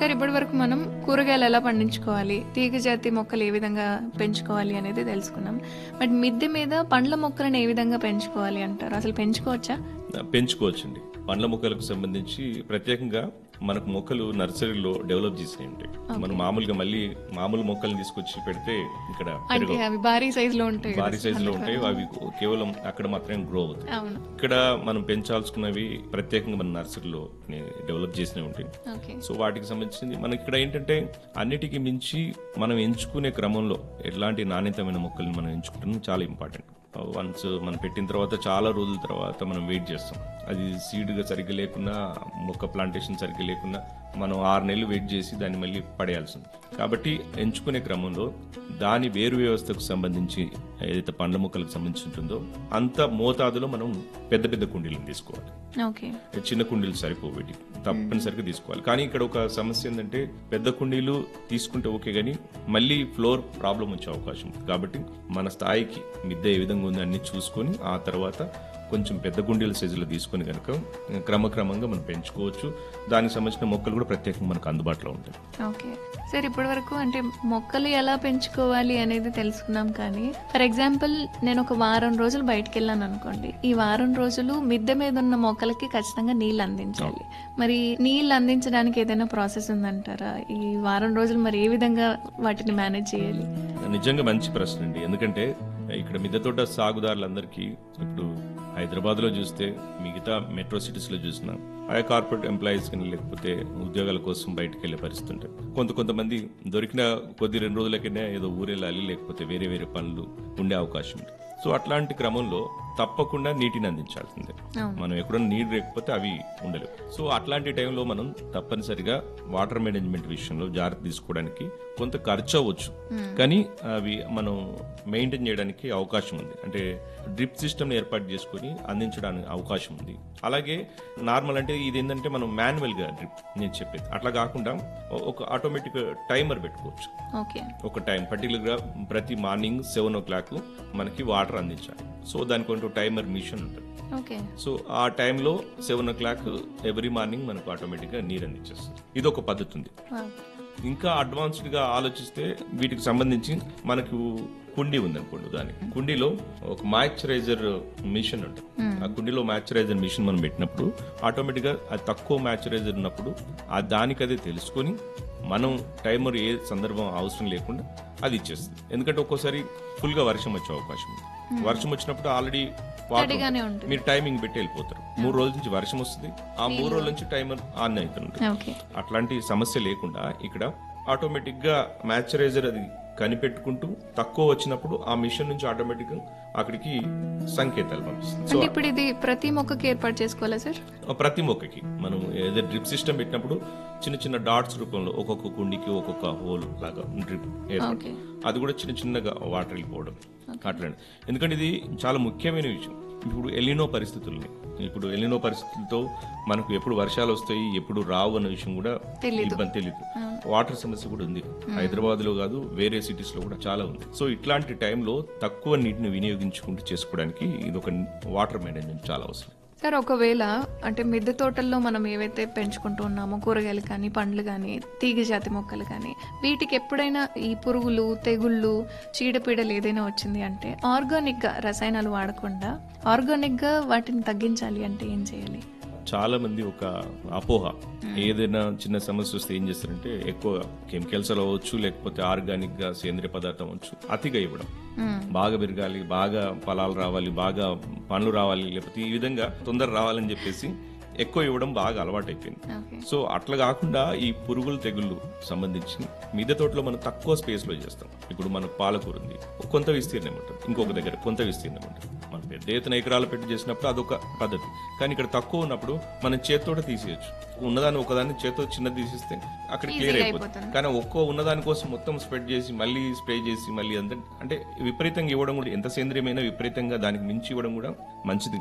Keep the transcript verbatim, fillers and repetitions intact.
Sir ఇప్పటి వరకు మనం కూరగాయలు ఎలా పండించుకోవాలి, తీగ జాతి మొక్కలు ఏ విధంగా పెంచుకోవాలి అనేది తెలుసుకున్నాం. బట్ మిద్దె మీద పండ్ల మొక్కలను ఏ విధంగా పెంచుకోవాలి అంటారు? అసలు పెంచుకోవచ్చా? పెంచుకోవచ్చండి. పండ్ల మొక్కలకు సంబంధించి ప్రత్యేకంగా మనకు మొక్కలు నర్సరీలో డెవలప్ చేసినవి ఉంటాయి. మనం మామూలుగా మళ్ళీ మామూలు మొక్కల్ని తీసుకొచ్చి పెడితే ఇక్కడ అంటే అవి భారీ సైజులో ఉంటాయి, భారీ సైజులో ఉంటాయి. అవి కేవలం అక్కడ మాత్రమే గ్రో అవుతాయి. అవును. ఇక్కడ మనం పెంచాల్సుకున్నవి ప్రత్యేకంగా మన నర్సరీలో డెవలప్ చేసినవి ఉంటాయి. ఓకే. సో వాటికి సంబంధించింది మనకి ఇక్కడ ఏంటంటే అన్నిటికీ మించి మనం ఎంచుకునే క్రమంలో ఎలాంటి నాణ్యతమైన మొక్కల్ని మనం ఎంచుకుంటాం చాలా ఇంపార్టెంట్. వన్స్ మనం పెట్టిన తర్వాత చాలా రోజుల తర్వాత మనం వెయిట్ చేస్తాం. అది సీడ్గా సరిగ్గా లేకున్నా, మొక్క ప్లాంటేషన్ సరిగ్గా లేకున్నా మనం ఆరు నెలలు వెయిట్ చేసి దాన్ని మళ్ళీ పడేయాల్సింది. కాబట్టి ఎంచుకునే క్రమంలో దాని వేరు వ్యవస్థకు సంబంధించి ఏదైతే పండ్ల మొక్కలకు సంబంధించి ఉంటుందో అంత మోతాదులో మనం పెద్ద పెద్ద కుండీలను తీసుకోవాలి. ఓకే. చిన్న కుండీలు సరిపోవేటి తప్పనిసరిగా తీసుకోవాలి. కానీ ఇక్కడ ఒక సమస్య ఏంటంటే పెద్ద కుండీలు తీసుకుంటే ఓకే, కానీ మళ్ళీ ఫ్లోర్ ప్రాబ్లం వచ్చే అవకాశం ఉంది. కాబట్టి మన స్థాయికి మిద్దె ఏ విధంగా ఉంది అన్ని చూసుకొని ఆ తర్వాత కొంచెం పెద్ద గుండీల సైజులో తీసుకుని కనుక క్రమక్రమంగా మనం పెంచుకోవచ్చు. దానికి సంబంధించిన మొక్కలు కూడా ప్రత్యేకంగా మనకు అందుబాటులో ఉంటాయి. ఓకే సార్, ఇప్పటి వరకు అంటే మొక్కలు ఎలా పెంచుకోవాలి అనేది తెలుసుకున్నాం. కానీ ఫర్ ఎగ్జాంపుల్ నేను ఒక వారం రోజులు బయటకు వెళ్ళాను అనుకోండి, ఈ వారం రోజులు మిద్దె మీద ఉన్న మొక్కలకి ఖచ్చితంగా నీళ్ళు అందించాలి. మరి నీళ్ళు అందించడానికి ఏదైనా ప్రాసెస్ ఉందంటారా? ఈ వారం రోజులు మరి ఏ విధంగా వాటిని మేనేజ్ చేయాలి? నిజంగా మంచి ప్రశ్న అండి. ఎందుకంటే ఇక్కడ మిద్దె తోట సాగుదారులందరికీ ఇప్పుడు హైదరాబాద్ లో చూస్తే, మిగతా మెట్రో సిటీస్ లో చూసినా ఆయా కార్పొరేట్ ఎంప్లాయీస్ కానీ లేకపోతే ఉద్యోగాల కోసం బయటకు వెళ్లే పరిస్థితి ఉంటాయి. కొంత కొంతమంది దొరికిన కొద్ది రెండు రోజులకైనా ఏదో ఊరెళ్ళాలి, లేకపోతే వేరే వేరే పనులు ఉండే అవకాశం ఉంది. సో అట్లాంటి క్రమంలో తప్పకుండా నీటిని అందించాల్సిందే. మనం ఎక్కడన్నా నీరు లేకపోతే అవి ఉండలేవు. సో అట్లాంటి టైంలో మనం తప్పనిసరిగా వాటర్ మేనేజ్మెంట్ విషయంలో జాగ్రత్త తీసుకోవడానికి కొంత ఖర్చు అవ్వచ్చు, కానీ అవి మనం మెయింటైన్ చేయడానికి అవకాశం ఉంది. అంటే డ్రిప్ సిస్టమ్ ఏర్పాటు చేసుకుని అందించడానికి అవకాశం ఉంది. అలాగే నార్మల్ అంటే ఇది ఏంటంటే మనం మాన్యువల్ గా డ్రిప్ నేను చెప్పేది అట్లా కాకుండా ఒక ఆటోమేటిక్ టైమర్ పెట్టుకోవచ్చు. ఒక టైం పర్టికులర్ గా ప్రతి మార్నింగ్ సెవెన్ ఓ క్లాక్ మనకి వాటర్ అందించాలి. సో దానికి టైమర్ మిషన్ ఉంటుంది. సో ఆ టైంలో సెవెన్ ఓ క్లాక్ ఎవ్రీ మార్నింగ్ మనకు ఆటోమేటిక్ గా నీరు అందించేస్తుంది. ఇది ఒక పద్ధతి ఉంది. ఇంకా అడ్వాన్స్డ్ గా ఆలోచిస్తే వీటికి సంబంధించి మనకు కుండీ ఉంది అనుకోండి. దానికి కుండీలో ఒక మాయిశ్చరైజర్ మిషన్ ఉంటుంది. ఆ కుండీలో మాయిశ్చరైజర్ మిషన్ మనం పెట్టినప్పుడు ఆటోమేటిక్ గా అది తక్కువ మాయిశ్చరైజర్ ఉన్నప్పుడు ఆ దానికి అదే తెలుసుకొని మనం టైమర్ ఏ సందర్భం అవసరం లేకుండా అది ఇచ్చేస్తుంది. ఎందుకంటే ఒక్కోసారి ఫుల్ గా వర్షం వచ్చే అవకాశం ఉంది. వర్షం వచ్చినప్పుడు ఆల్రెడీ మీరు టైమింగ్ పెట్టి వెళ్ళిపోతారు. మూడు రోజుల నుంచి వర్షం వస్తుంది, ఆ మూడు రోజుల నుంచి టైమర్ ఆన్ అవుతుంది. అట్లాంటి సమస్య లేకుండా ఇక్కడ ఆటోమేటిక్ గా మ్యాచరైజర్ అది కనిపెట్టుకుంటూ తక్కువ వచ్చినప్పుడు ఆ మిషన్ నుంచి ఆటోమేటిక్ గా అక్కడికి సంకేతాలు పంపిస్తుంది. సో ఇప్పుడు ఇది ప్రతి మొక్కకి ఏర్పాటు చేసుకోవాలా సార్? ప్రతి మొక్కకి మనం ఏదైతే డ్రిప్ సిస్టమ్ పెట్టినప్పుడు చిన్న చిన్న డాట్స్ రూపంలో ఒక్కొక్క కుండికి ఒక్కొక్క హోల్ లాగా డ్రిప్ ఏర్పాటు, అది కూడా చిన్న చిన్నగా వాటర్ వెళ్ళిపోవడం అట్లా. ఎందుకంటే ఇది చాలా ముఖ్యమైన విషయం. ఇప్పుడు ఎలినో పరిస్థితుల్ని ఇప్పుడు ఎలినో పరిస్థితులతో మనకు ఎప్పుడు వర్షాలు వస్తాయి ఎప్పుడు రావు అన్న విషయం కూడా ఇబ్బంది తెలియదు. వాటర్ సమస్య కూడా ఉంది హైదరాబాద్ లో కాదు, వేరే సిటీస్ లో కూడా చాలా ఉంది. సో ఇట్లాంటి టైంలో తక్కువ నీటిని వినియోగించుకుంటూ చేసుకోవడానికి ఇది ఒక వాటర్ మేనేజ్మెంట్ చాలా అవసరం. సార్ ఒకవేళ అంటే మిద్దె తోటల్లో మనం ఏవైతే పెంచుకుంటూ ఉన్నామో కూరగాయలు కానీ పండ్లు కానీ తీగ జాతి మొక్కలు కానీ వీటికి ఎప్పుడైనా ఈ పురుగులు తెగుళ్ళు చీడపీడలు ఏదైనా వచ్చింది అంటే ఆర్గానిక్ గా రసాయనాలు వాడకుండా ఆర్గానిక్ గా వాటిని తగ్గించాలి అంటే ఏం చేయాలి? చాలా మంది ఒక అపోహ, ఏదైనా చిన్న సమస్య వస్తే ఏం చేస్తారంటే ఎక్కువ కెమికల్స్ అవ్వచ్చు లేకపోతే ఆర్గానిక్ గా సేంద్రియ పదార్థం అవ్వచ్చు అతిగా ఇవ్వడం. బాగా పెరగాలి, బాగా ఫలాలు రావాలి, బాగా పండ్లు రావాలి, లేకపోతే ఈ విధంగా తొందర రావాలని చెప్పేసి ఎక్కువ ఇవ్వడం బాగా అలవాటైపోయింది. సో అట్లా కాకుండా ఈ పురుగులు తెగుళ్ళు సంబంధించి మిద్దె తోటలో మనం తక్కువ స్పేస్ లో చేస్తాం. ఇప్పుడు మన పాలకూర ఉంది, కొంత విస్తీర్ణం ఉంటుంది, ఇంకొక దగ్గర కొంత విస్తీర్ణం ఉంటుంది. మనం పెద్ద ఎత్తున ఎకరాలు పెట్టి చేసినప్పుడు అదొక పద్ధతి. కానీ ఇక్కడ తక్కువ ఉన్నప్పుడు మనం చేతితోట తీసేయచ్చు. ఉన్నదాన్ని ఒకదాన్ని చేతితో చిన్నది తీసేస్తే అక్కడ క్లియర్ అయిపోతుంది. కానీ ఒక్కో ఉన్నదాని కోసం మొత్తం స్ప్రెడ్ చేసి మళ్ళీ స్ప్రే చేసి మళ్ళీ అంత అంటే విపరీతంగా ఇవ్వడం కూడా ఎంత సేంద్రియమైన విపరీతంగా దానికి మించి ఇవ్వడం కూడా మంచిది